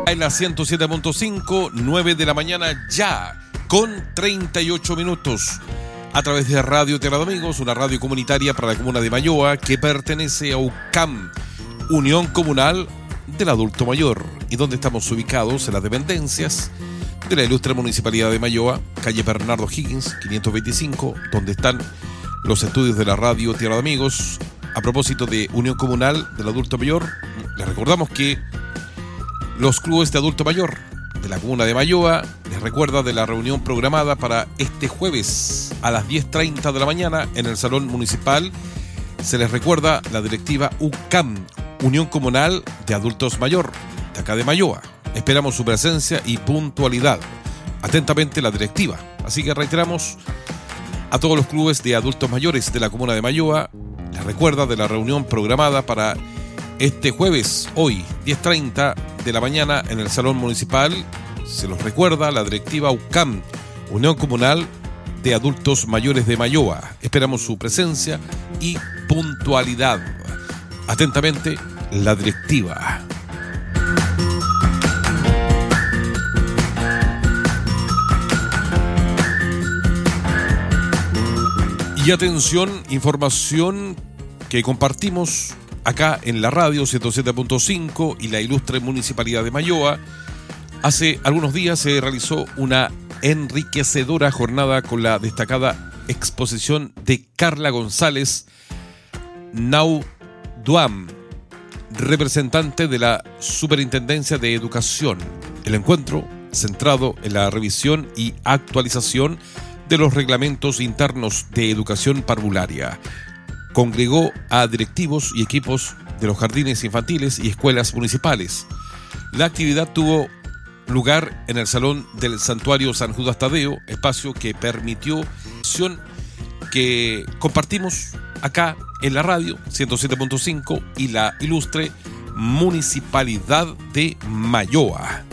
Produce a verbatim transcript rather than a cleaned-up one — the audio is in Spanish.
En la ciento siete punto cinco, nueve de la mañana ya, con treinta y ocho minutos. A través de Radio Tierra de Amigos, una radio comunitaria para la comuna de Mayoa que pertenece a U C A M, Unión Comunal del Adulto Mayor, y donde estamos ubicados en las dependencias de la ilustre Municipalidad de Mayoa, calle Bernardo Higgins, quinientos veinticinco, donde están los estudios de la Radio Tierra de Amigos. A propósito de Unión Comunal del Adulto Mayor, les recordamos que los clubes de adulto mayor de la comuna de Mayoa les recuerda de la reunión programada para este jueves a las diez treinta de la mañana en el Salón Municipal. Se les recuerda la directiva U C A M, Unión Comunal de Adultos Mayor, de acá de Mayoa. Esperamos su presencia y puntualidad. Atentamente la directiva. Así que reiteramos a todos los clubes de adultos mayores de la comuna de Mayoa, les recuerda de la reunión programada para este jueves, hoy, diez treinta de la mañana en el Salón Municipal. Se los recuerda la directiva U C A M, Unión Comunal de Adultos Mayores de Mayoa. Esperamos su presencia y puntualidad. Atentamente, la directiva. Y atención, información que compartimos acá en la radio ciento siete punto cinco y la ilustre Municipalidad de Mayoa. Hace algunos días se realizó una enriquecedora jornada con la destacada exposición de Carla González Nauduam, representante de la Superintendencia de Educación. El encuentro centrado en la revisión y actualización de los reglamentos internos de educación parvularia. Congregó a directivos y equipos de los jardines infantiles y escuelas municipales. La actividad tuvo lugar en el Salón del Santuario San Judas Tadeo, espacio que permitió que compartimos acá en la radio ciento siete punto cinco y la ilustre Municipalidad de Mayoa.